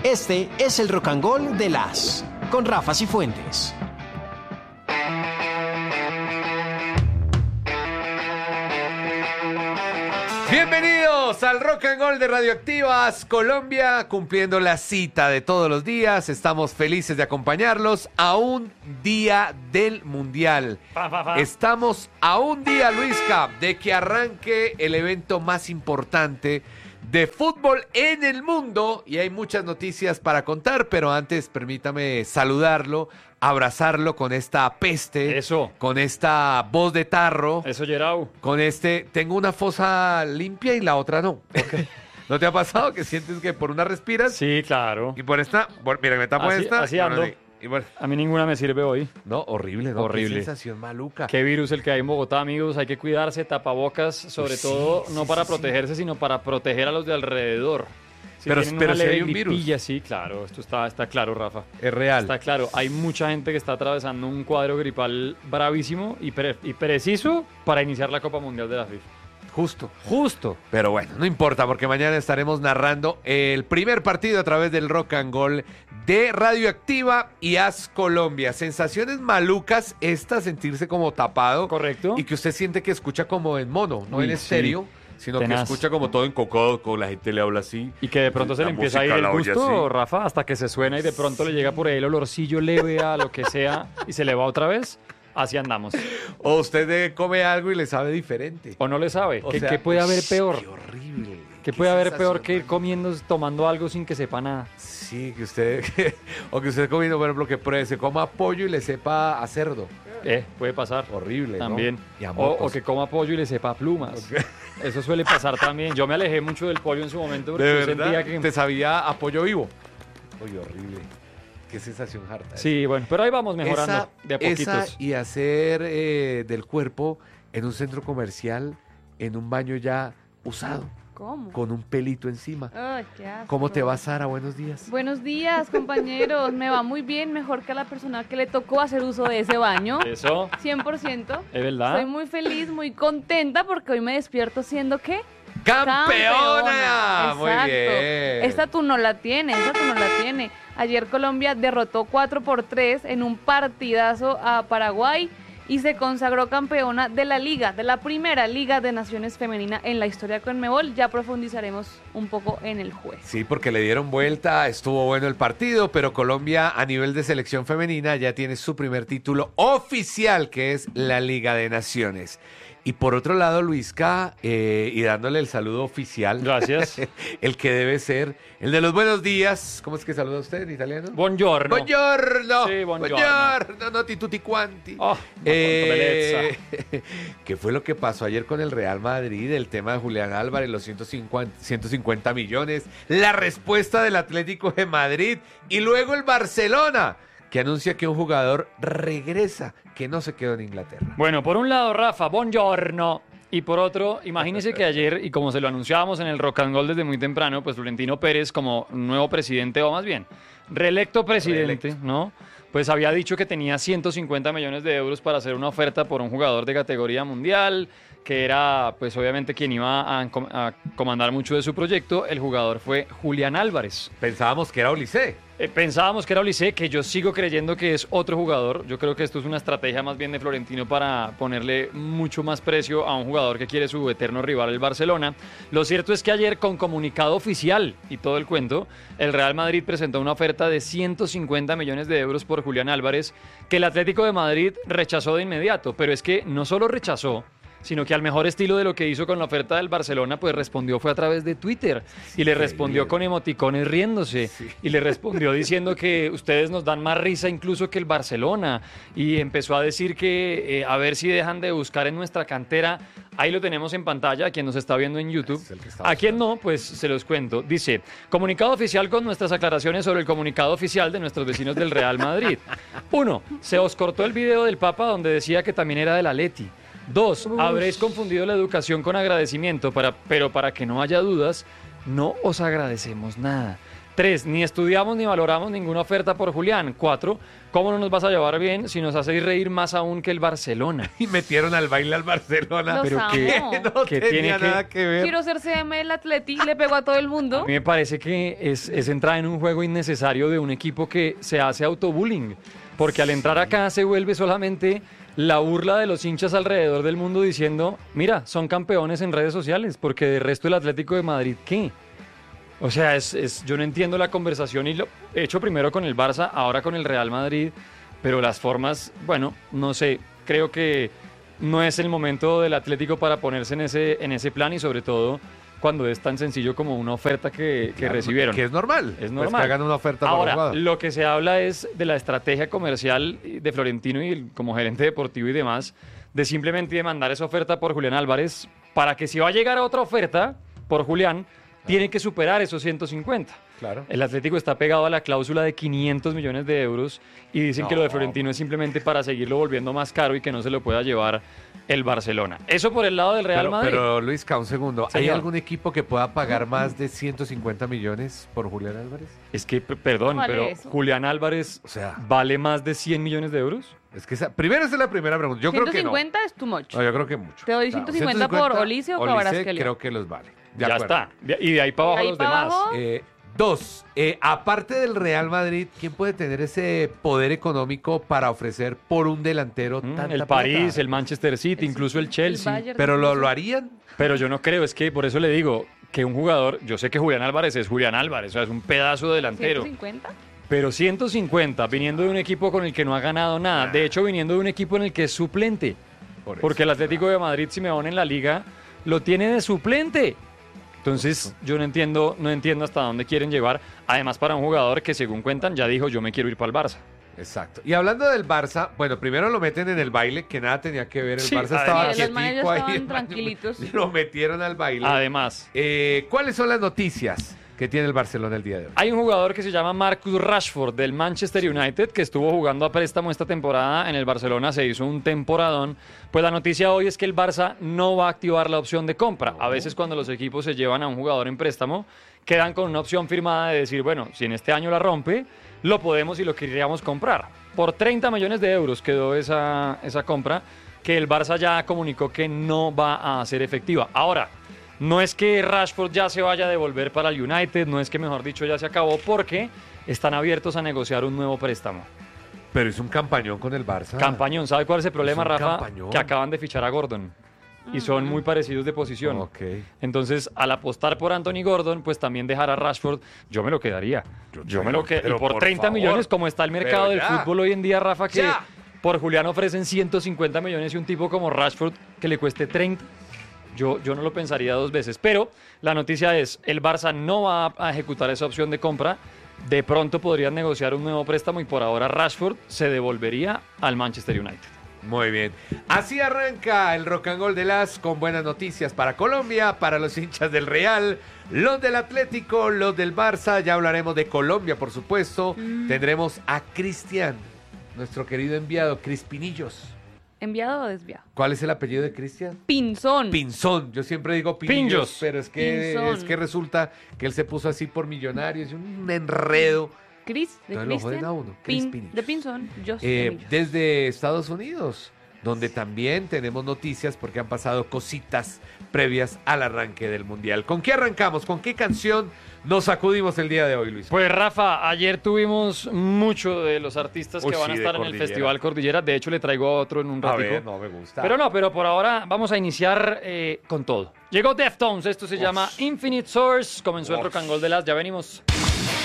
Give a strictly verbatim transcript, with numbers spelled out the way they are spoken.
Este es el Rock and Roll de las con Rafa Cifuentes. Bienvenidos al Rock and Roll de Radioactivas Colombia, cumpliendo la cita de todos los días. Estamos felices de acompañarlos a un día del Mundial. Pa, pa, pa. Estamos a un día, Luisca, de que arranque el evento más importante de fútbol en el mundo, y hay muchas noticias para contar, pero antes permítame saludarlo, abrazarlo con esta peste, Eso. con esta voz de tarro, Eso, Gerau. con este, tengo una fosa limpia y la otra no. Okay. ¿No te ha pasado que sientes que por una respiras? Sí, claro. Y por esta, por, mira, me tapo Así- esta. así y ahora ando. sí. Y por- A mí ninguna me sirve hoy. no, horrible, ¿no? Horrible. Qué sensación maluca. Qué virus el que hay en Bogotá, amigos. Hay que cuidarse, tapabocas, sobre Pues sí, todo sí, no sí, para sí. protegerse, sino para proteger a los de alrededor. Si Pero- tienen pero una si leve hay un virus. gripilla, sí, claro. Esto está, está claro, Rafa. Es real. Está claro. Hay mucha gente que está atravesando un cuadro gripal bravísimo y, pre- y preciso para iniciar la Copa Mundial de la FIFA. Justo. Justo. Pero bueno, no importa, porque mañana estaremos narrando el primer partido a través del Rock and Roll de Radioactiva y As Colombia. Sensaciones malucas esta, sentirse como tapado. Correcto. Y que usted siente que escucha como en mono, no Uy, en sí. estéreo, sino Tenaz. que escucha como todo encocado, como la gente le habla así. Y que de pronto se La le empieza a ir música el la oye gusto, así. Rafa, hasta que se suena y de pronto le llega por ahí el olorcillo leve a lo que sea y se le va otra vez. Así andamos. O usted eh, come algo y le sabe diferente. O no le sabe. O ¿Qué, sea, qué puede haber ush, peor? Qué horrible. ¿Qué puede haber peor sensación que ir tan- comiendo, tomando algo sin que sepa nada? Sí, que usted, o que usted comiendo, por ejemplo, que pruebe, se coma pollo y le sepa a cerdo. Eh, puede pasar. Horrible, ¿no? También. Y a O, mocos. o que coma pollo y le sepa a plumas. Ok. Eso suele pasar también. Yo me alejé mucho del pollo en su momento porque ¿De yo verdad? sentía que... ¿Te sabía a pollo vivo? Oye, horrible. Qué sensación harta. Sí, bueno, pero ahí vamos mejorando esa, de a poquitos. esa y hacer eh, del cuerpo en un centro comercial, en un baño ya usado, ¿Cómo? con un pelito encima. Ay, qué asco. ¿Cómo te va, Sara? Buenos días. Buenos días, compañeros. Me va muy bien, mejor que a la persona que le tocó hacer uso de ese baño. Eso, cien por ciento. es verdad. Estoy muy feliz, muy contenta porque hoy me despierto siendo ¿qué? ¡Campeona! Muy Exacto. bien. Esta tú no la tienes, esta tú no la tienes. Ayer Colombia derrotó cuatro por tres en un partidazo a Paraguay y se consagró campeona de la liga, de la primera liga de naciones femenina en la historia Conmebol. Ya profundizaremos un poco en el juez. Sí, porque le dieron vuelta, estuvo bueno el partido, pero Colombia a nivel de selección femenina ya tiene su primer título oficial, que es la Liga de Naciones. Y por otro lado, Luisca, eh, y dándole el saludo oficial, Gracias. el que debe ser, el de los buenos días. ¿Cómo es que saluda usted en italiano? Buongiorno. Buongiorno. Sí, buongiorno. Buongiorno, no ti tutti quanti. Oh, Eh, ¿Qué fue lo que pasó ayer con el Real Madrid? El tema de Julián Álvarez, los ciento cincuenta, ciento cincuenta millones, la respuesta del Atlético de Madrid y luego el Barcelona, que anuncia que un jugador regresa, que no se quedó en Inglaterra. Bueno, por un lado, Rafa, buongiorno. Y por otro, imagínese que ayer, y como se lo anunciábamos en el Rock and Roll desde muy temprano, pues Florentino Pérez, como nuevo presidente, o más bien, reelecto presidente, Reelecto. ¿no? Pues había dicho que tenía ciento cincuenta millones de euros para hacer una oferta por un jugador de categoría mundial, que era, pues obviamente, quien iba a, a comandar mucho de su proyecto. El jugador fue Julián Álvarez. Pensábamos que era Olise. Eh, pensábamos que era Olise, que yo sigo creyendo que es otro jugador. Yo creo que esto es una estrategia más bien de Florentino para ponerle mucho más precio a un jugador que quiere su eterno rival, el Barcelona. Lo cierto es que ayer, con comunicado oficial y todo el cuento, el Real Madrid presentó una oferta de ciento cincuenta millones de euros por Julián Álvarez, que el Atlético de Madrid rechazó de inmediato. Pero es que no solo rechazó, sino que al mejor estilo de lo que hizo con la oferta del Barcelona, pues respondió fue a través de Twitter. Y le respondió con emoticones riéndose. Sí. Y le respondió diciendo que ustedes nos dan más risa incluso que el Barcelona. Y empezó a decir que eh, a ver si dejan de buscar en nuestra cantera. Ahí lo tenemos en pantalla, a quien nos está viendo en YouTube. Es el que está A quien no, pues se los cuento. Dice, comunicado oficial con nuestras aclaraciones sobre el comunicado oficial de nuestros vecinos del Real Madrid. Uno, se os cortó el video del Papa donde decía que también era del Atleti. Dos, habréis confundido la educación con agradecimiento, para, pero para que no haya dudas, no os agradecemos nada. Tres, ni estudiamos ni valoramos ninguna oferta por Julián. Cuatro, ¿cómo no nos vas a llevar bien si nos hacéis reír más aún que el Barcelona? Y metieron al baile al Barcelona. Los Pero amo. que no ¿Qué tenía tiene que- nada que ver. Quiero ser C M del Atleti, le pegó a todo el A mundo. mí me parece que es, es entrar en un juego innecesario de un equipo que se hace autobullying. Porque al entrar acá se vuelve solamente la burla de los hinchas alrededor del mundo diciendo, mira, son campeones en redes sociales, porque de resto el Atlético de Madrid, ¿qué? O sea, es, es, yo no entiendo la conversación y lo he hecho primero con el Barça, ahora con el Real Madrid, pero las formas, bueno, no sé, creo que no es el momento del Atlético para ponerse en ese, en ese plan y sobre todo cuando es tan sencillo como una oferta que, que Claro, recibieron. Que es normal. Es Pues normal. que hagan una oferta por Ahora, jugador. lo que se habla es de la estrategia comercial de Florentino y el- como gerente deportivo y demás, de simplemente demandar esa oferta por Julián Álvarez para que si va a llegar a otra oferta por Julián, tiene que superar esos ciento cincuenta. Claro. El Atlético está pegado a la cláusula de quinientos millones de euros y dicen No. que lo de Florentino es simplemente para seguirlo volviendo más caro y que no se lo pueda llevar el Barcelona. Eso por el lado del Real Pero, Madrid. pero Luis, ca, un segundo. ¿Hay Señor. algún equipo que pueda pagar más de ciento cincuenta millones por Julián Álvarez? Es que, p- perdón, Vale pero eso. Julián Álvarez O sea, vale más de cien millones de euros. es que esa, primero esa es la primera pregunta. Yo creo que no. ciento cincuenta es too much. No, yo creo que mucho. Te doy ciento cincuenta por Olise o Kvaratskhelia. creo que los vale. De Ya acuerdo. está. De- Y de ahí para abajo ahí los para demás. abajo, Eh, dos, eh, aparte del Real Madrid, ¿quién puede tener ese poder económico para ofrecer por un delantero Mm, tanta el plata? París, el Manchester City, incluso el Chelsea. Bayern Pero lo, incluso. lo harían. Pero yo no creo, es que por eso le digo que un jugador, yo sé que Julián Álvarez es Julián Álvarez, o sea, es un pedazo de delantero. ¿ciento cincuenta? Pero ciento cincuenta viniendo de un equipo con el que no ha ganado nada. De hecho, viniendo de un equipo en el que es suplente. Por eso. Porque el Atlético de Madrid, Simeone en la liga, lo tiene de suplente. Entonces, yo no entiendo, no entiendo hasta dónde quieren llevar. Además, para un jugador que, según cuentan, ya dijo, yo me quiero ir para el Barça. Exacto. Y hablando del Barça, bueno, primero lo meten en el baile, que nada tenía que ver. El Sí, Barça además. estaba Sí, los manes ya quietico ahí. estaban hermano. tranquilitos. Lo metieron al baile. Además, Eh, ¿Cuáles son las noticias que tiene el Barcelona el día de hoy? hay un jugador que se llama Marcus Rashford del Manchester United que estuvo jugando a préstamo esta temporada en el Barcelona, se hizo un temporadón. Pues la noticia hoy es que el Barça no va a activar la opción de compra. A veces cuando los equipos se llevan a un jugador en préstamo, quedan con una opción firmada de decir, bueno, si en este año la rompe, lo podemos y lo queríamos comprar. Por treinta millones de euros quedó esa, esa compra que el Barça ya comunicó que no va a ser efectiva. Ahora, no es que Rashford ya se vaya a devolver para el United, no es que, mejor dicho, ya se acabó, porque están abiertos a negociar un nuevo préstamo. Pero es un campañón con el Barça. Campañón, ¿sabe cuál es el problema, un Rafa? campañón. Que acaban de fichar a Gordon. Y son muy parecidos de posición. Ok. Entonces, al apostar por Anthony Gordon, pues también dejar a Rashford, yo me lo quedaría. Yo, me lo quedaría. pero Y por por treinta favor. millones, como está el mercado Pero del ya. fútbol hoy en día, Rafa, que Ya. por Julián ofrecen ciento cincuenta millones y un tipo como Rashford que le cueste treinta. Yo, yo no lo pensaría dos veces. Pero la noticia es, el Barça no va a ejecutar esa opción de compra. De pronto podrían negociar un nuevo préstamo y por ahora Rashford se devolvería al Manchester United. Muy bien. Así arranca el Rock and Roll de las con buenas noticias para Colombia, para los hinchas del Real, los del Atlético, los del Barça. Ya hablaremos de Colombia, por supuesto. Tendremos a Cristian, nuestro querido enviado, Crispinillos. ¿Enviado o desviado? ¿Cuál es el apellido de Cristian? Pinzón. Pinzón. Yo siempre digo Pinillos, Pinillos. pero es que, Pinzón. es que resulta que él se puso así por Millonarios, un enredo. Cris, de Entonces lo joden Cristian. a uno, Cris Pin- Pinillos. de Pinzón. Yo soy Eh, Pinillos. desde Estados Unidos, donde también tenemos noticias porque han pasado cositas previas al arranque del Mundial. ¿Con qué arrancamos? ¿Con qué canción nos sacudimos el día de hoy, Luis? Pues Rafa, ayer tuvimos mucho de los artistas Uy, que van sí, a de estar en el Cordillera. Festival Cordillera. De hecho, le traigo a otro en un A ratico. ver, no me gusta. Pero no, pero por ahora vamos a iniciar eh, con todo. Llegó Deftones, esto se llama Infinite Source. Comenzó el Uf. rock and roll de las, ya venimos.